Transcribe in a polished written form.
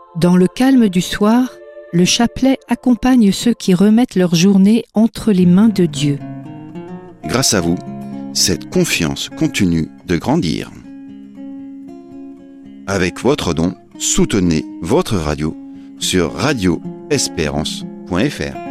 Dans le calme du soir, le chapelet accompagne ceux qui remettent leur journée entre les mains de Dieu. Grâce à vous, cette confiance continue de grandir. Avec votre don, soutenez votre radio sur radioespérance.fr.